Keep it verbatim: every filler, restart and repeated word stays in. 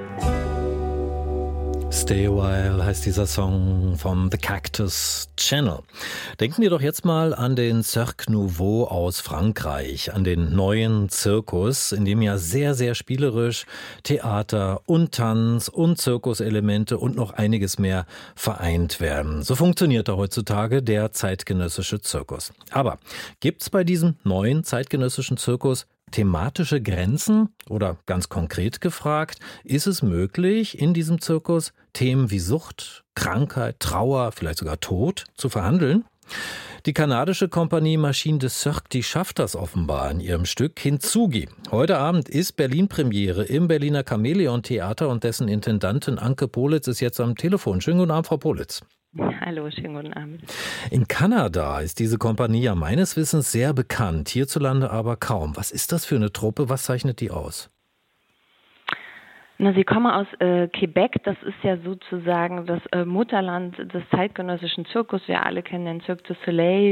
Stay a While heißt dieser Song vom The Cactus Channel. Denken wir doch jetzt mal an den Cirque Nouveau aus Frankreich, an den neuen Zirkus, in dem ja sehr, sehr spielerisch Theater und Tanz und Zirkuselemente und noch einiges mehr vereint werden. So funktioniert da heutzutage der zeitgenössische Zirkus. Aber gibt's bei diesem neuen zeitgenössischen Zirkus thematische Grenzen? Oder ganz konkret gefragt, ist es möglich, in diesem Zirkus Themen wie Sucht, Krankheit, Trauer, vielleicht sogar Tod zu verhandeln? Die kanadische Kompanie Machine de Cirque, die schafft das offenbar in ihrem Stück Kintsugi. Heute Abend ist Berlin-Premiere im Berliner Chamäleon-Theater und dessen Intendantin Anke Politz ist jetzt am Telefon. Schönen guten Abend, Frau Politz. Hallo, schönen guten Abend. In Kanada ist diese Kompanie ja meines Wissens sehr bekannt, hierzulande aber kaum. Was ist das für eine Truppe? Was zeichnet die aus? Na, sie kommen aus äh, Quebec, das ist ja sozusagen das äh, Mutterland des zeitgenössischen Zirkus. Wir alle kennen den Cirque du Soleil,